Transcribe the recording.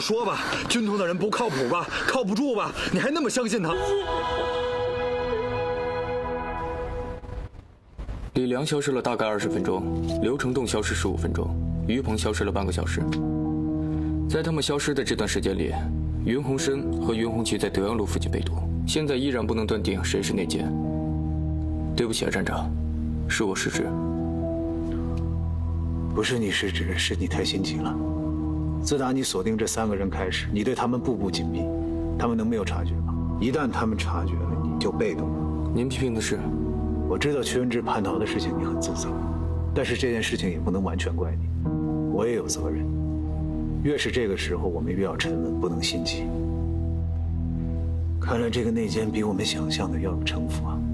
说吧，军统的人不靠谱吧，靠不住吧？你还那么相信他？ 李良消失了大概20分钟，刘成栋消失15分钟，于鹏消失了半个小时。在他们消失的这段时间里，云鸿生和云鸿奇在德阳路附近被堵，现在依然不能断定谁是内奸。对不起啊，站长，是我失职。 不是你失职，是你太心急了。自打你锁定这3个人开始，你对他们步步紧逼，他们能没有察觉吗？一旦他们察觉了，你就被动了。 您批评的是？ 我知道屈文志叛逃的事情你很自责，但是这件事情也不能完全怪你，我也有责任。越是这个时候，我没必要沉稳，不能心急。看来这个内奸比我们想象的要有城府啊。